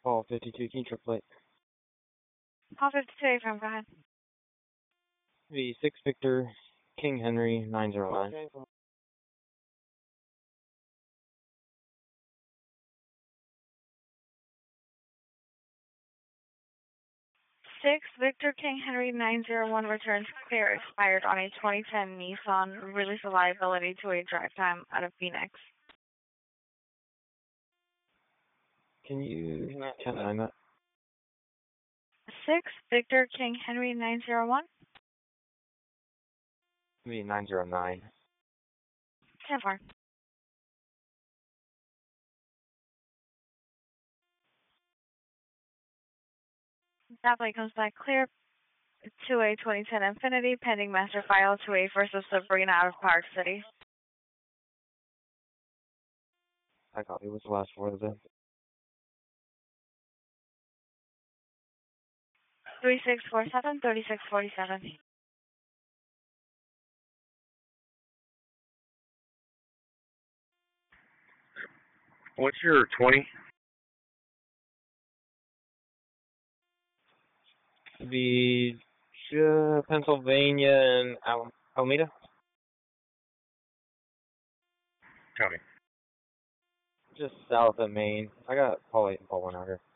Paul 52, can you triple it? Paul 52, from, go ahead. The 6 Victor, King Henry 909. Okay. 6 Victor King Henry 901 returns clear, expired on a 2010 Nissan. Release of liability to a drive time out of Phoenix. Can you 10-9 that? 6 Victor King Henry 901. The 909. 10-4. That plate comes back clear to a 2010 Infiniti, pending master file to a Versa Sabrina out of Park City. I copy. What's the last four of it? 3647, 3647. What's your 20? The Pennsylvania and Alameda? Copy. Just south of Maine. I got Paul 8 and Paul 1 out here.